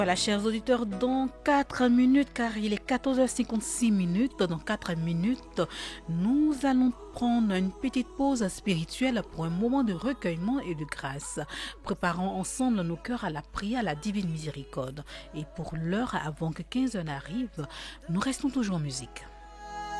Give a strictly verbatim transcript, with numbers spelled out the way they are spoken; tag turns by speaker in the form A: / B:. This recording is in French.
A: Voilà, chers auditeurs, dans quatre minutes, car il est quatorze heures cinquante-six minutes, dans quatre minutes, nous allons prendre une petite pause spirituelle pour un moment de recueillement et de grâce, préparant ensemble nos cœurs à la prière à la divine miséricorde. Et pour l'heure, avant que quinze heures n'arrive, nous restons toujours en musique.